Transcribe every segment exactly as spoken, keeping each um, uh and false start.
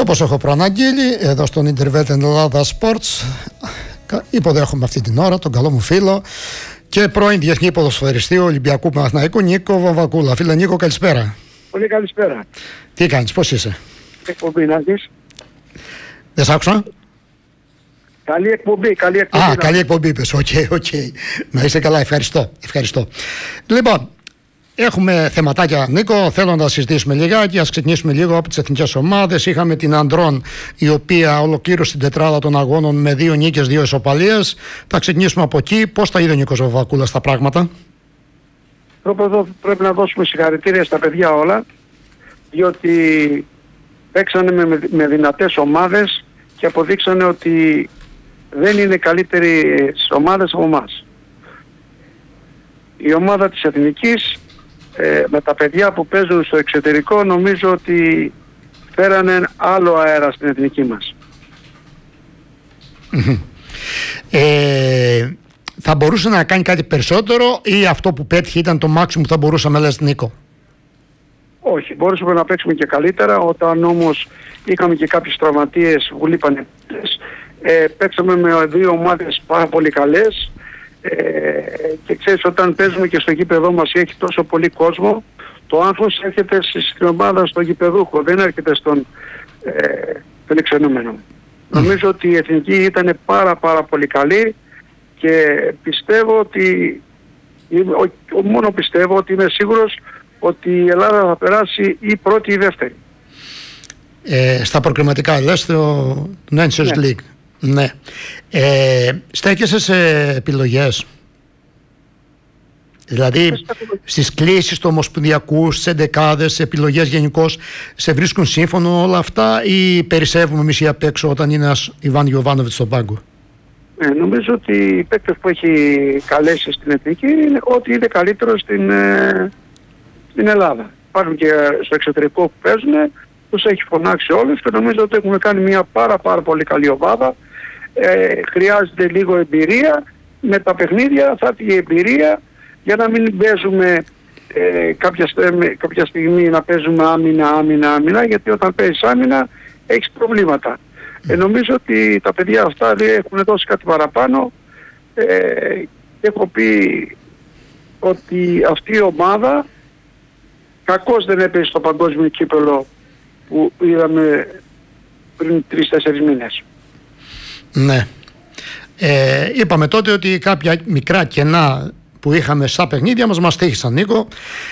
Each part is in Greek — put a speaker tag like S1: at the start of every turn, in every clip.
S1: Όπως έχω προαναγγείλει, εδώ στον Intervet Ελλάδα Sports υποδέχομαι αυτή την ώρα τον καλό μου φίλο και πρώην διεθνή ποδοσφαιριστή Ολυμπιακού Παναθηναϊκού Νίκο Βαμβακούλα. Φίλε Νίκο, καλησπέρα.
S2: Πολύ καλησπέρα.
S1: Τι κάνεις, πώς είσαι?
S2: Εκπομπή να δεις.
S1: Δεν σ' άκουσα.
S2: Καλή εκπομπή, καλή εκπομπή.
S1: Α, καλή εκπομπή είπες, οκ, okay, οκ. Okay. Να είσαι καλά, ευχαριστώ, ευχαριστώ. Λοιπόν, έχουμε θεματάκια, Νίκο, θέλω να τα συζητήσουμε λιγάκι. Ας ξεκινήσουμε λίγο από τις εθνικές ομάδες. Είχαμε την Αντρών, η οποία ολοκλήρωσε την τετράδα των αγώνων με δύο νίκες, δύο ισοπαλίες. Θα ξεκινήσουμε από εκεί. Πώς τα είδε ο Νίκος Βαμβακούλας τα πράγματα?
S2: Εδώ πρέπει να δώσουμε συγχαρητήρια στα παιδιά όλα, διότι παίξανε με, με δυνατές ομάδες και αποδείξανε ότι δεν είναι καλύτερες ομάδες από εμάς. Η ομάδα της Εθνικής ε, με τα παιδιά που παίζουν στο εξωτερικό νομίζω ότι φέρανε άλλο αέρα στην Εθνική μας.
S1: ε, θα μπορούσε να κάνει κάτι περισσότερο ή αυτό που πέτυχε ήταν το μάξιμο που θα μπορούσαμε, λες, Νίκο?
S2: Όχι, μπορούσαμε να παίξουμε και καλύτερα. Όταν όμως είχαμε και κάποιες τραυματίες που λείπανε, ε, παίξαμε με δύο ομάδες πάρα πολύ καλές. Ε, και ξέρεις, όταν παίζουμε και στο γήπεδό μας έχει τόσο πολύ κόσμο, το άγχος έρχεται στην ομάδα στο γηπεδούχο, δεν έρχεται στον ε, εξενούμενο. Mm. Νομίζω ότι η Εθνική ήταν πάρα πάρα πολύ καλή και πιστεύω ότι, ο, μόνο πιστεύω ότι είμαι σίγουρος ότι η Ελλάδα θα περάσει ή πρώτη ή δεύτερη.
S1: Ε, στα προκριματικά λες το Nations
S2: ναι.
S1: League. Ναι. Ε, στέκεσαι σε επιλογές? Δηλαδή στις κλήσεις του Ομοσπονδιακού, στις εντεκάδες, σε επιλογές γενικώς, σε βρίσκουν σύμφωνο όλα αυτά ή περισσεύουμε εμείς απ' έξω όταν είναι ένας Ιβάν Γιοβάνοβιτς στον πάγκο?
S2: Ε, νομίζω ότι οι παίκτες που έχει καλέσει στην Εθνική είναι ότι είναι καλύτερο στην, ε, στην Ελλάδα. Υπάρχουν και στο εξωτερικό που παίζουν, τους έχει φωνάξει όλους και νομίζω ότι έχουμε κάνει μια πάρα πάρα πολύ καλή ομάδα. Ε, χρειάζεται λίγο εμπειρία. Με τα παιχνίδια θα έρθει η εμπειρία για να μην παίζουμε ε, κάποια, στιγμή, κάποια στιγμή να παίζουμε άμυνα, άμυνα, άμυνα, γιατί όταν παίζεις άμυνα έχεις προβλήματα. Ε, νομίζω ότι τα παιδιά αυτά έχουν δώσει κάτι παραπάνω. Ε, έχω πει ότι αυτή η ομάδα κακώς δεν έπαιζε στο παγκόσμιο κύπελλο που είδαμε πριν τρεις-τέσσερις μήνες. Ναι.
S1: Ε, είπαμε τότε ότι κάποια μικρά κενά που είχαμε στα παιχνίδια μας μας τύχησαν, Νίκο.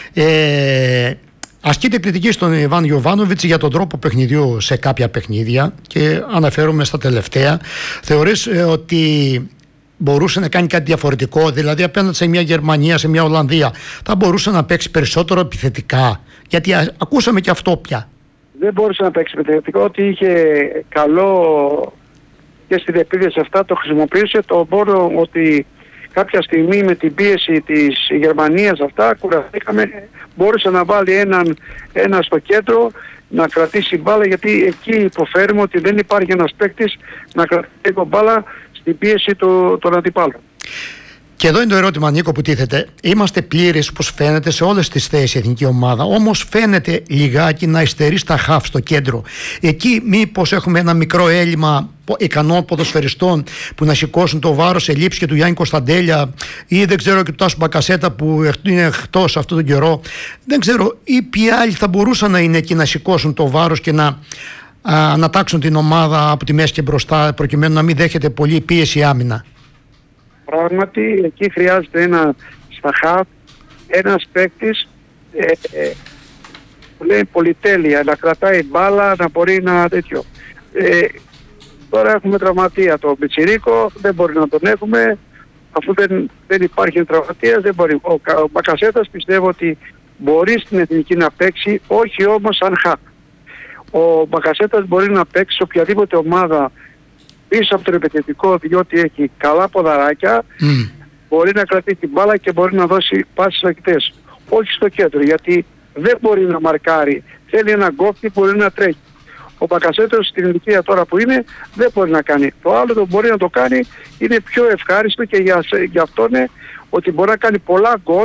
S1: Ε, ασκείται κριτική στον Ιβάν Γιοβάνοβιτς για τον τρόπο παιχνιδιού σε κάποια παιχνίδια και αναφέρομαι στα τελευταία. Θεωρείς ε, ότι μπορούσε να κάνει κάτι διαφορετικό, δηλαδή απέναντι σε μια Γερμανία, σε μια Ολλανδία, θα μπορούσε να παίξει περισσότερο επιθετικά? Γιατί α, ακούσαμε και αυτό πια.
S2: Δεν μπορούσε να παίξει επιθετικό, ότι είχε καλό και στην επίδεση αυτά το χρησιμοποίησε. Το μόνο ότι κάποια στιγμή με την πίεση της Γερμανίας αυτά κουραστήκαμε, μπόρεσε να βάλει έναν, ένα στο κέντρο να κρατήσει μπάλα, γιατί εκεί υποφέρουμε ότι δεν υπάρχει ένας παίκτης να κρατήσει την μπάλα στην πίεση του, των αντιπάλων.
S1: Και εδώ είναι το ερώτημα, Νίκο, που τίθεται. Είμαστε πλήρες, όπως φαίνεται, σε όλες τις θέσεις η εθνική ομάδα. Όμως φαίνεται λιγάκι να υστερεί στα χαφ στο κέντρο. Εκεί μήπως έχουμε ένα μικρό έλλειμμα ικανών ποδοσφαιριστών που να σηκώσουν το βάρος σε λήψη και του Γιάννη Κωνσταντέλια, ή δεν ξέρω και του Τάσου Μπακασέτα που είναι εκτός αυτόν τον καιρό. Δεν ξέρω, ή ποιοι άλλοι θα μπορούσαν να είναι εκεί να σηκώσουν το βάρος και να ανατάξουν την ομάδα από τη μέση και μπροστά, προκειμένου να μην δέχεται πολύ πίεση άμυνα.
S2: Πράγματι, εκεί χρειάζεται ένα στα χαφ, ένας παίκτης ε, ε, που λέει πολυτέλεια, να κρατάει μπάλα, να μπορεί να τέτοιο. Ε, τώρα έχουμε τραυματία το Πιτσιρίκο, δεν μπορεί να τον έχουμε, αφού δεν, δεν υπάρχει τραυματίας, δεν μπορεί. Ο, ο Μπακασέτας πιστεύω ότι μπορεί στην Εθνική να παίξει, όχι όμως σαν χαφ. Ο Μπακασέτας μπορεί να παίξει σε οποιαδήποτε ομάδα πίσω από το επιθετικό, διότι έχει καλά ποδαράκια, mm. μπορεί να κρατήσει την μπάλα και μπορεί να δώσει πάσεις ακτές. Όχι στο κέντρο, γιατί δεν μπορεί να μαρκάρει. Θέλει ένα γκόφι που μπορεί να τρέχει. Ο Μπακασέτος στην ηλικία τώρα που είναι δεν μπορεί να κάνει. Το άλλο το μπορεί να το κάνει, είναι πιο ευχάριστο και για, για αυτό είναι ότι μπορεί να κάνει πολλά γκολ